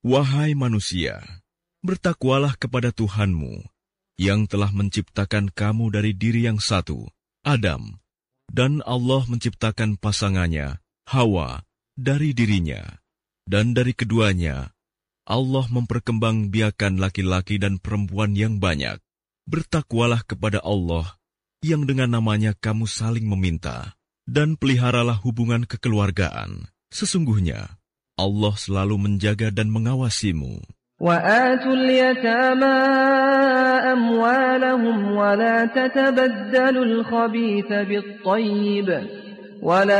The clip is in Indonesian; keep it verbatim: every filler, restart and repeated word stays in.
Wahai manusia, bertakwalah kepada Tuhanmu, yang telah menciptakan kamu dari diri yang satu, Adam, dan Allah menciptakan pasangannya, Hawa, dari dirinya, dan dari keduanya, Allah memperkembangbiakan laki-laki dan perempuan yang banyak. Bertakwalah kepada Allah, yang dengan namanya kamu saling meminta, dan peliharalah hubungan kekeluargaan. Sesungguhnya, Allah selalu menjaga dan mengawasimu. وَآتُوا الْيَتَامَى أَمْوَالَهُمْ وَلَا تَتَبَدَّلُوا الْخَبِيثَ بِالطَّيِّبِ وَلَا